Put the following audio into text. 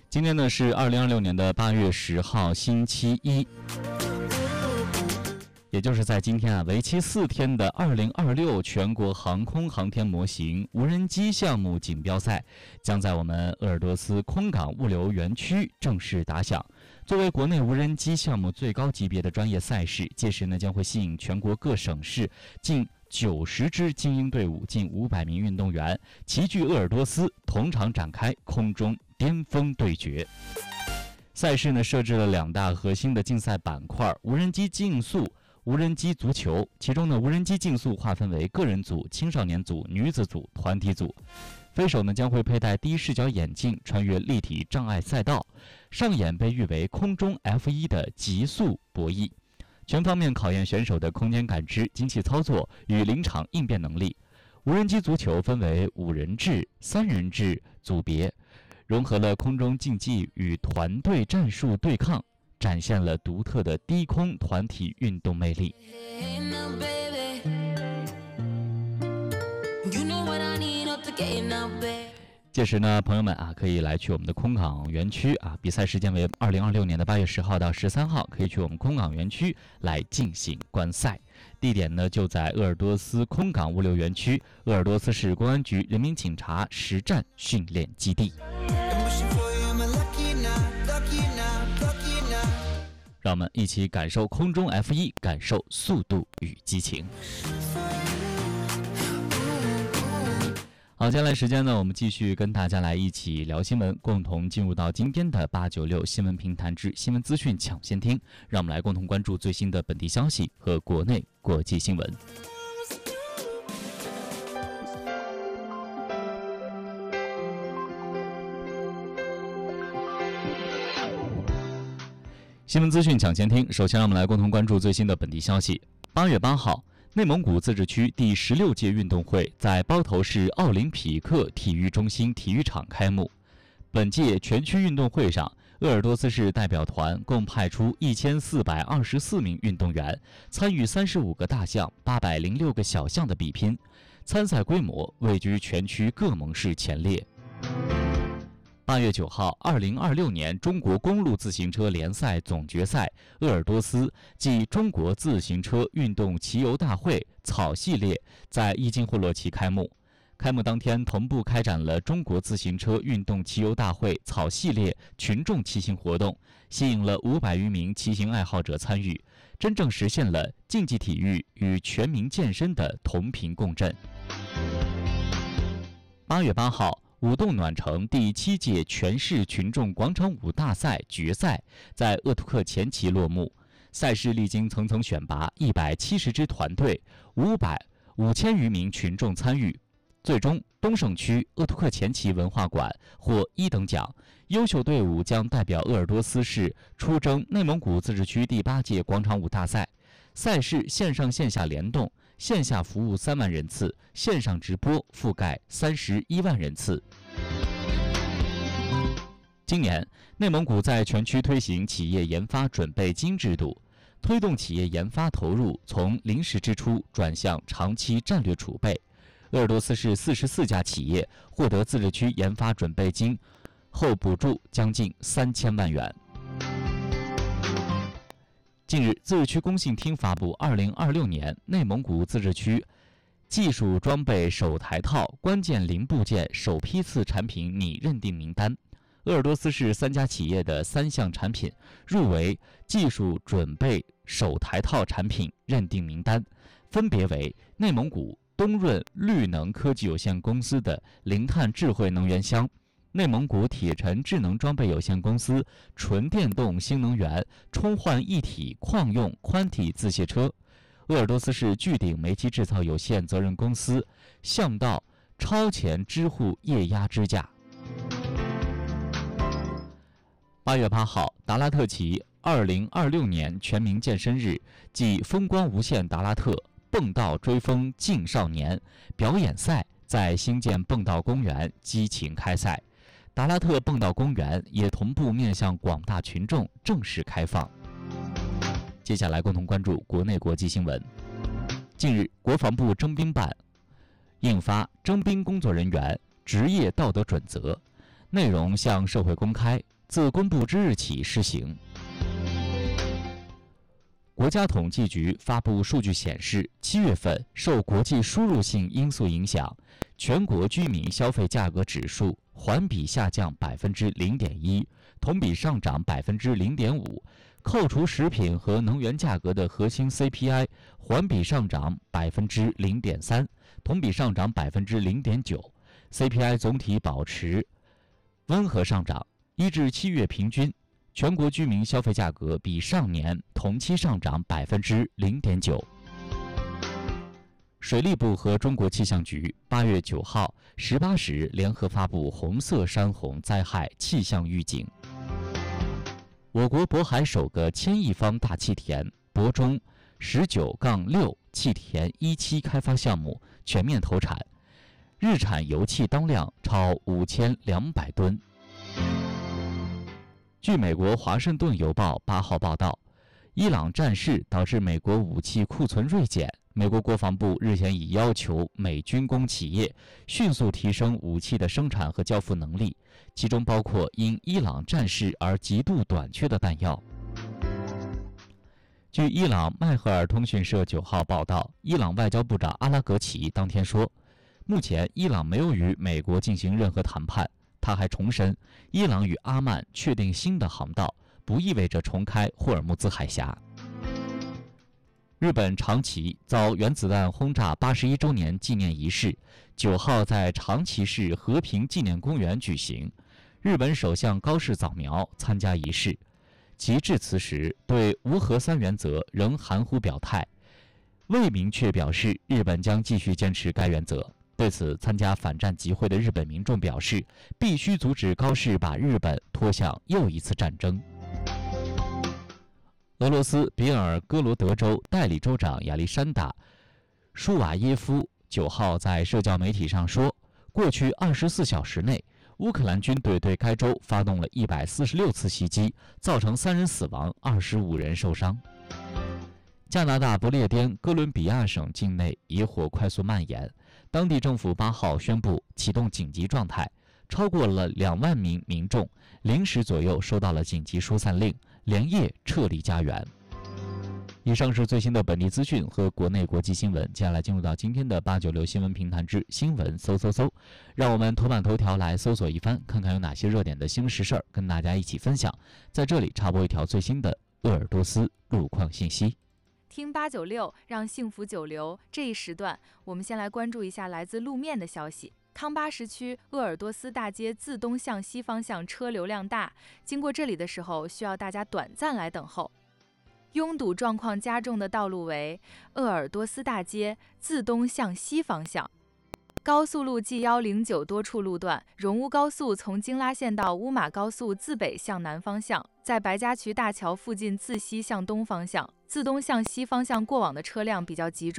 今天呢是2026年的8月10号，星期一，也就是在今天为期4天的2026全国航空航天模型无人机项目锦标赛将在我们鄂尔多斯空港物流园区正式打响。作为国内无人机项目最高级别的专业赛事，届时呢将会吸引全国各省市近90支精英队伍，近500名运动员齐聚鄂尔多斯，同场展开空中巅峰对决。赛事呢设置了2大核心的竞赛板块：无人机竞速、无人机足球。其中呢，无人机竞速划分为个人组、青少年组、女子组、团体组。飞手呢将会佩戴低视角眼镜，穿越立体障碍赛道，上演被誉为空中 F1 的极速博弈，全方面考验选手的空间感知、精细操作与临场应变能力。无人机足球分为5人制、3人制组别，融合了空中竞技与团队战术对抗，展现了独特的低空团体运动魅力。届时呢，朋友们可以来去我们的空港园区比赛时间为2026年的8月10号到13号，可以去我们空港园区来进行观赛。地点呢就在鄂尔多斯空港物流园区，鄂尔多斯市公安局人民警察实战训练基地。让我们一起感受空中 F1， 感受速度与激情。好，接下来时间呢，我们继续跟大家来一起聊新闻，共同进入到今天的896新闻评谈之新闻资讯抢先听，让我们来共同关注最新的本地消息和国内国际新闻。新闻资讯抢先听，首先让我们来共同关注最新的本地消息。8月8号，内蒙古自治区第16届运动会在包头市奥林匹克体育中心体育场开幕。本届全区运动会上，鄂尔多斯市代表团共派出1424名运动员，参与35个大项、806个小项的比拼，参赛规模位居全区各盟市前列。8月9号，2026年中国公路自行车联赛总决赛鄂尔多斯暨中国自行车运动骑游大会草系列在伊金霍洛旗开幕。开幕当天同步开展了中国自行车运动骑游大会草系列群众骑行活动，吸引了500余名骑行爱好者参与，真正实现了竞技体育与全民健身的同频共振。8月8号，舞动暖城第7届全市群众广场舞大赛决赛在鄂图克前旗落幕。赛事历经层层选拔，170支团队，5000余名群众参与。最终，东胜区鄂图克前旗文化馆获1等奖，优秀队伍将代表鄂尔多斯市出征内蒙古自治区第8届广场舞大赛。赛事线上线下联动，线下服务3万人次，线上直播覆盖31万人次。今年，内蒙古在全区推行企业研发准备金制度，推动企业研发投入从临时支出转向长期战略储备。鄂尔多斯市44家企业获得自治区研发准备金后补助将近3000万元。近日，自治区工信厅发布2026年内蒙古自治区技术装备首台套关键零部件首批次产品拟认定名单。鄂尔多斯市3家企业的3项产品入围技术准备首台套产品认定名单，分别为内蒙古东润绿能科技有限公司的零碳智慧能源箱、内蒙古铁尘智能装备有限公司纯电动新能源充换一体矿用宽体自卸车、鄂尔多斯市巨鼎煤气制造有限责任公司巷道超前支护液压支架。8月8号，达拉特旗2026年全民健身日暨风光无限达拉特蹦道追风劲少年表演赛在新建蹦道公园激情开赛，达拉特蹦道公园也同步面向广大群众正式开放。接下来共同关注国内国际新闻。近日，国防部征兵办印发征兵工作人员职业道德准则，内容向社会公开， 自公布之日起施行。国家统计局发布数据显示，7月份受国际输入性因素影响，全国居民消费价格指数环比下降0.1%，同比上涨0.5%。扣除食品和能源价格的核心 CPI 环比上涨0.3%，同比上涨0.9%。CPI 总体保持温和上涨。1至7月平均，全国居民消费价格比上年同期上涨0.9%。水利部和中国气象局8月9号18时联合发布红色山洪灾害气象预警。我国渤海首个1000亿方大气田渤中19-6气田1期开发项目全面投产，日产油气当量超5200吨。据美国《华盛顿邮报》8号报道，伊朗战事导致美国武器库存锐减。美国国防部日前已要求美军工企业迅速提升武器的生产和交付能力，其中包括因伊朗战事而极度短缺的弹药。据伊朗麦赫尔通讯社9号报道，伊朗外交部长阿拉格齐当天说，目前伊朗没有与美国进行任何谈判。他还重申，伊朗与阿曼确定新的航道，不意味着重开霍尔木兹海峡。日本长崎遭原子弹轰炸81周年纪念仪式9号在长崎市和平纪念公园举行，日本首相高市早苗参加仪式。其致辞时对无核三原则仍含糊表态，未明确表示日本将继续坚持该原则。对此，参加反战集会的日本民众表示，必须阻止高市把日本拖向又一次战争。俄罗斯比尔哥罗德州代理州长亚历山大·舒瓦耶夫9号在社交媒体上说，过去24小时内，乌克兰军队对该州发动了146次袭击，造成3人死亡，25人受伤。加拿大不列颠哥伦比亚省境内野火快速蔓延，当地政府8号宣布启动紧急状态，超过了2万名民众0时左右收到了紧急疏散令，连夜撤离家园。以上是最新的本地资讯和国内国际新闻，接下来进入到今天的896新闻评弹之新闻搜，让我们头版头条来搜索一番，看看有哪些热点的新实事儿跟大家一起分享。在这里插播一条最新的鄂尔多斯路况信息。 听896，让幸福久留。这一时段，我们先来关注一下来自路面的消息。康巴什区鄂尔多斯大街自东向西方向车流量大，经过这里的时候需要大家短暂来等候。拥堵状况加重的道路为鄂尔多斯大街自东向西方向。高速路 G109 多处路段，荣乌高速从京拉线到乌马高速自北向南方向，在白家渠大桥附近自西向东方向，自东向西方向过往的车辆比较集中。